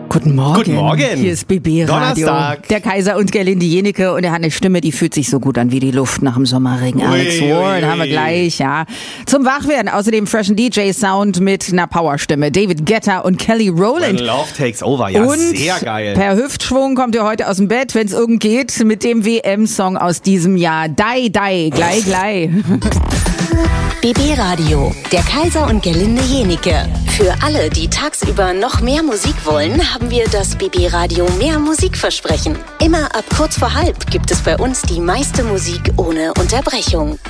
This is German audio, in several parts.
Guten Morgen. Guten Morgen. Hier ist BB Radio. Donnerstag. Der Kaiser und Gerlinde Jenike und er hat eine Stimme, die fühlt sich so gut an wie die Luft nach dem Sommerregen. Alex Warren haben wir gleich, ja. Zum Wachwerden außerdem freshen DJ-Sound mit einer Powerstimme. David Guetta und Kelly Rowland. When Love Takes Over, ja, und sehr geil. Per Hüftschwung kommt ihr heute aus dem Bett, wenn es irgend geht, mit dem WM-Song aus diesem Jahr. Die, gleich. BB Radio, der Kaiser und Gerlinde Jenike. Für alle, die tagsüber noch mehr Musik wollen, haben wir das BB Radio Mehr Musikversprechen. Immer ab kurz vor halb gibt es bei uns die meiste Musik ohne Unterbrechung.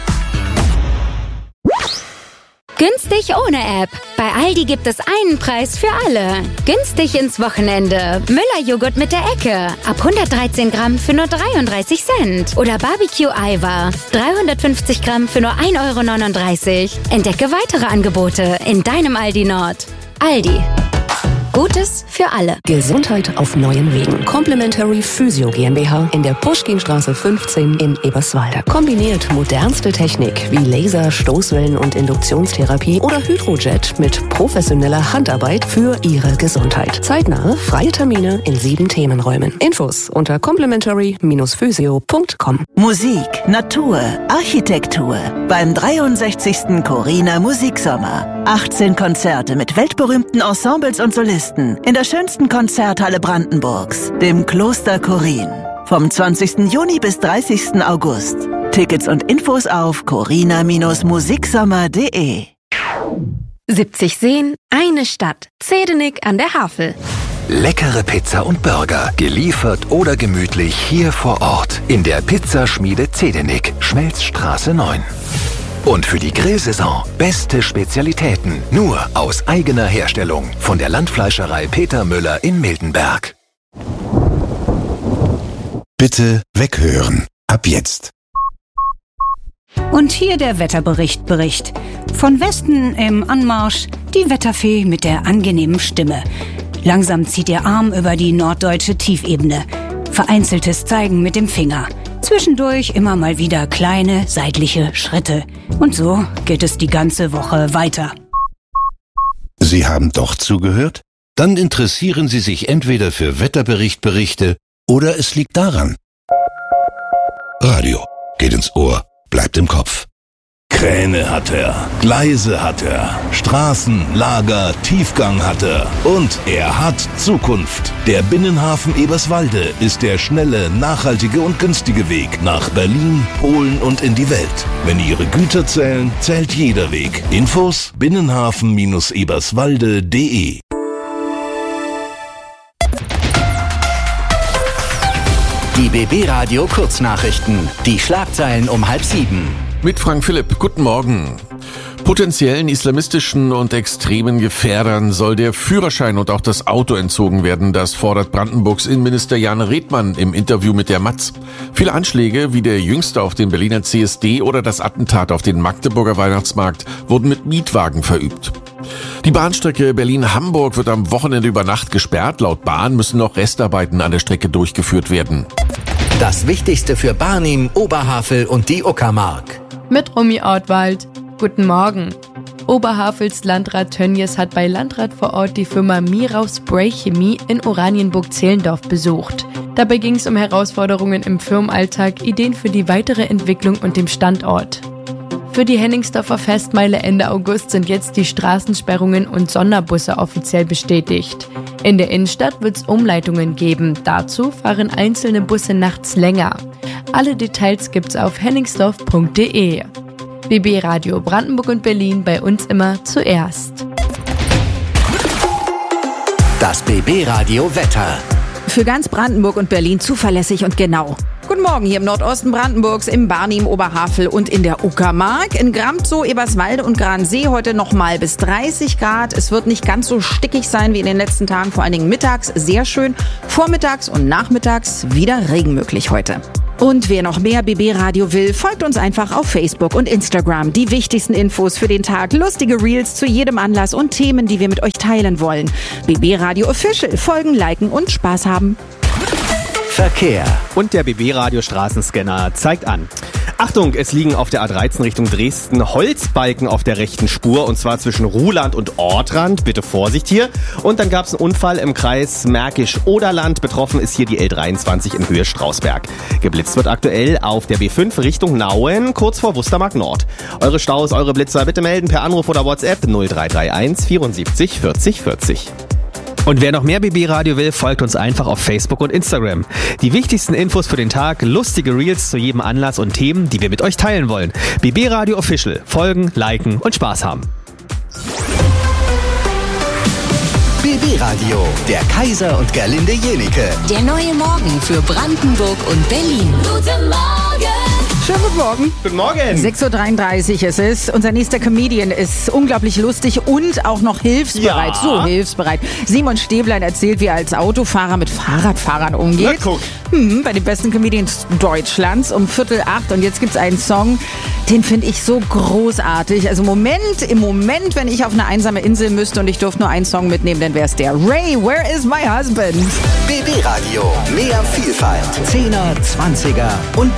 Günstig ohne App. Bei Aldi gibt es einen Preis für alle. Günstig ins Wochenende. Müller-Joghurt mit der Ecke. Ab 113 Gramm für nur 33 Cent. Oder Barbecue-Eiweiß. 350 Gramm für nur 1,39 €. Entdecke weitere Angebote in deinem Aldi Nord. Aldi. Gutes für alle. Gesundheit auf neuen Wegen. Complementary Physio GmbH in der Puschkinstraße 15 in Eberswalde. Kombiniert modernste Technik wie Laser, Stoßwellen und Induktionstherapie oder Hydrojet mit professioneller Handarbeit für Ihre Gesundheit. Zeitnahe, freie Termine in 7 Themenräumen. Infos unter complementary-physio.com. Musik, Natur, Architektur. Beim 63. Corina Musiksommer. 18 Konzerte mit weltberühmten Ensembles und Solisten in der schönsten Konzerthalle Brandenburgs, dem Kloster Chorin. Vom 20. Juni bis 30. August. Tickets und Infos auf corina-musiksommer.de. 70 Seen, eine Stadt. Zedenik an der Havel. Leckere Pizza und Burger, geliefert oder gemütlich hier vor Ort in der Pizzaschmiede Zedenik, Schmelzstraße 9. Und für die Grillsaison beste Spezialitäten, nur aus eigener Herstellung von der Landfleischerei Peter Müller in Mildenberg. Bitte weghören. Ab jetzt. Und hier der Wetterbericht. Von Westen im Anmarsch die Wetterfee mit der angenehmen Stimme. Langsam zieht ihr Arm über die norddeutsche Tiefebene. Vereinzeltes Zeigen mit dem Finger. Zwischendurch immer mal wieder kleine seitliche Schritte. Und so geht es die ganze Woche weiter. Sie haben doch zugehört? Dann interessieren Sie sich entweder für Wetterberichte oder es liegt daran. Radio geht ins Ohr, bleibt im Kopf. Kräne hat er, Gleise hat er, Straßen, Lager, Tiefgang hat er und er hat Zukunft. Der Binnenhafen Eberswalde ist der schnelle, nachhaltige und günstige Weg nach Berlin, Polen und in die Welt. Wenn Ihre Güter zählen, zählt jeder Weg. Infos binnenhafen-eberswalde.de. Die BB Radio Kurznachrichten. Die Schlagzeilen um 6:30. Mit Frank Philipp, guten Morgen. Potenziellen islamistischen und extremen Gefährdern soll der Führerschein und auch das Auto entzogen werden. Das fordert Brandenburgs Innenminister Jan Redmann im Interview mit der Matz. Viele Anschläge, wie der jüngste auf den Berliner CSD oder das Attentat auf den Magdeburger Weihnachtsmarkt, wurden mit Mietwagen verübt. Die Bahnstrecke Berlin-Hamburg wird am Wochenende über Nacht gesperrt. Laut Bahn müssen noch Restarbeiten an der Strecke durchgeführt werden. Das Wichtigste für Barnim, Oberhavel und die Uckermark. Mit Romy Ortwald. Guten Morgen. Oberhavels Landrat Tönnies hat bei Landrat vor Ort die Firma Mirau Spray Chemie in Oranienburg-Zehlendorf besucht. Dabei ging es um Herausforderungen im Firmenalltag, Ideen für die weitere Entwicklung und dem Standort. Für die Henningsdorfer Festmeile Ende August sind jetzt die Straßensperrungen und Sonderbusse offiziell bestätigt. In der Innenstadt wird es Umleitungen geben. Dazu fahren einzelne Busse nachts länger. Alle Details gibt's auf henningsdorf.de. BB Radio Brandenburg und Berlin, bei uns immer zuerst. Das BB Radio Wetter. Für ganz Brandenburg und Berlin zuverlässig und genau. Guten Morgen hier im Nordosten Brandenburgs, im Barnim, Oberhavel und in der Uckermark. In Gramzow, Eberswalde und Gransee heute nochmal bis 30 Grad. Es wird nicht ganz so stickig sein wie in den letzten Tagen, vor allen Dingen mittags sehr schön. Vormittags und nachmittags wieder Regen möglich heute. Und wer noch mehr BB Radio will, folgt uns einfach auf Facebook und Instagram. Die wichtigsten Infos für den Tag, lustige Reels zu jedem Anlass und Themen, die wir mit euch teilen wollen. BB Radio Official, folgen, liken und Spaß haben. Verkehr. Und der BB Radio Straßenscanner zeigt an. Achtung, es liegen auf der A13 Richtung Dresden Holzbalken auf der rechten Spur und zwar zwischen Ruhland und Ortrand. Bitte Vorsicht hier. Und dann gab es einen Unfall im Kreis Märkisch-Oderland. Betroffen ist hier die L23 in Höhe Strausberg. Geblitzt wird aktuell auf der B5 Richtung Nauen, kurz vor Wustermark Nord. Eure Staus, eure Blitzer bitte melden per Anruf oder WhatsApp 0331 74 40 40. Und wer noch mehr BB Radio will, folgt uns einfach auf Facebook und Instagram. Die wichtigsten Infos für den Tag, lustige Reels zu jedem Anlass und Themen, die wir mit euch teilen wollen. BB Radio Official. Folgen, liken und Spaß haben. BB Radio, der Kaiser und Gerlinde Jenike. Der neue Morgen für Brandenburg und Berlin. Guten Morgen! Schönen guten Morgen. Guten Morgen. 6.33 Uhr ist es. Unser nächster Comedian ist unglaublich lustig und auch noch hilfsbereit. Ja. So hilfsbereit. Simon Stäblein erzählt, wie er als Autofahrer mit Fahrradfahrern umgeht. Na, guck. Bei den besten Comedians Deutschlands um 7:45. Und jetzt gibt's einen Song, den finde ich so großartig. Also im Moment, wenn ich auf eine einsame Insel müsste und ich dürfte nur einen Song mitnehmen, dann wäre es der. Ray, Where is my husband? BB Radio, mehr Vielfalt. 10er, 20er und